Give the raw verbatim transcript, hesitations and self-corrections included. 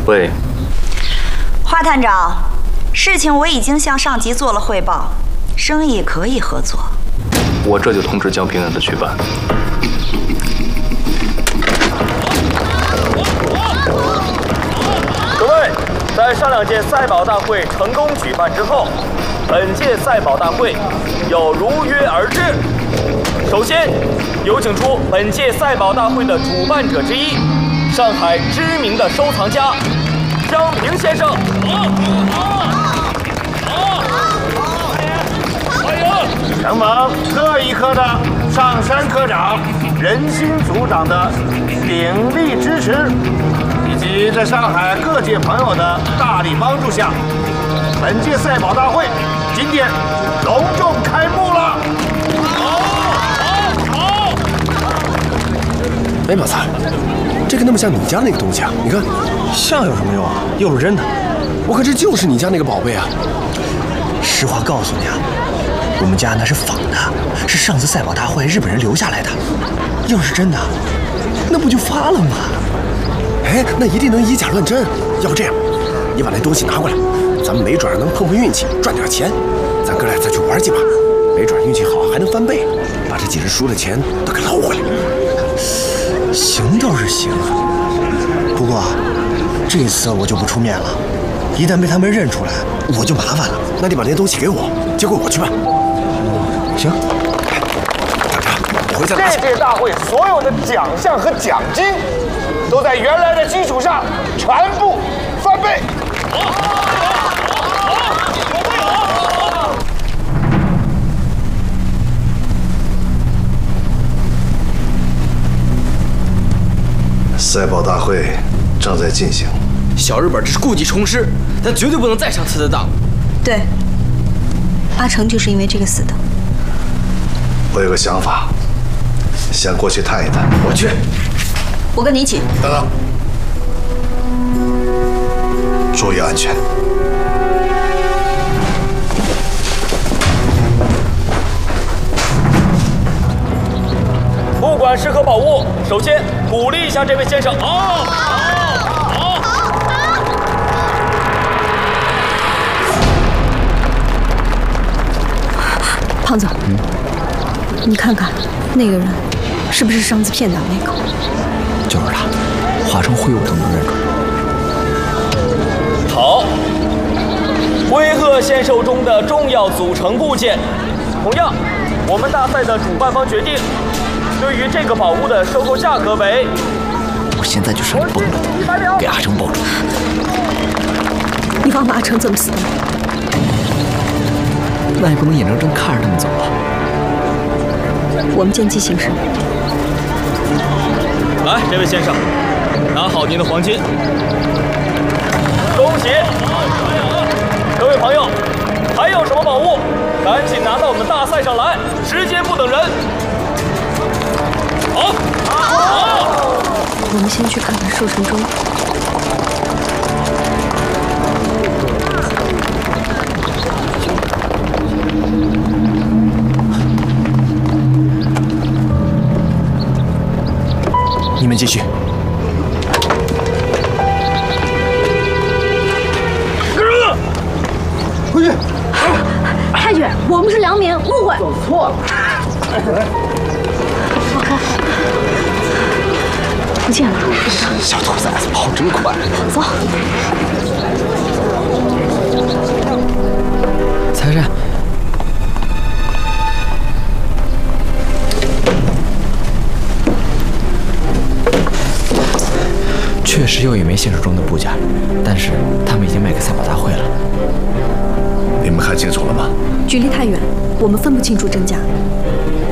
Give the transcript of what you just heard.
喂， 华探长，事情我已经向上级做了汇报，生意可以合作。 我这就通知江平安的去办。 各位，在上两届赛宝大会成功举办之后，本届赛宝大会又如约而至。首先，有请出本届赛宝大会的主办者之一，上海知名的收藏家张平先生。欢迎！承蒙科一科的上山科长、任新组长的鼎力支持，以及在上海各界朋友的大力帮助下，本届赛宝大会今天隆重开幕了。好，好，好！ 哎，马三，这个那么像你家那个东西啊？你看， 像有什么用啊？又是真的。 我可这就是你家那个宝贝啊！ 实话告诉你啊，我们家那是仿的，是上次赛宝大会日本人留下来的。要是真的，那不就发了吗？ 哎，那一定能以假乱真。要不这样，你把那东西拿过来，咱们没准能碰碰运气，赚点钱。咱哥俩再去玩几把，没准运气好还能翻倍，把这几日输的钱都给捞回来。 行倒是行，不过这次我就不出面了，一旦被他们认出来，我就麻烦了。 那你把那东西给我，结果我去办。 行。 等着，我回家拿去。 这届大会所有的奖项和奖金，都在原来的基础上全部翻倍。 赛宝大会正在进行， 小日本这是故技重施，咱绝对不能再上次的当。 对，八成就是因为这个死的。 我有个想法，想过去探一探。 我去， 我跟你一起。 等等，注意安全。 不管是何宝物，首先鼓励一下这位先生。好，好，好， 胖子，嗯，你看看那个人，是不是上次骗咱们那个？ 就是他，化成灰我都能认出来。 好，龟鹤献寿钟的重要组成部件。同样，我们大赛的主办方决定，对于这个宝物的收购价格为…… 我现在就上去崩了他，给阿成保住。 你忘了阿成怎么死的吗？ 那也不能眼睁睁看着他们走啊！ 我们见机行事。 来，这位先生，拿好您的黄金。恭喜！各位朋友，还有什么宝物，赶紧拿到我们大赛上来，时间不等人。好，好。 我们先去看看寿神钟。 你们继续。 回去。太君，我们是良民，误会。走错了。好好好。不见了。 小兔崽子跑真快。 走。 财神。确实有一枚现实中的部件，但是他们已经卖给赛宝大会了。 你们看清楚了吗？ 距离太远，我们分不清楚真假。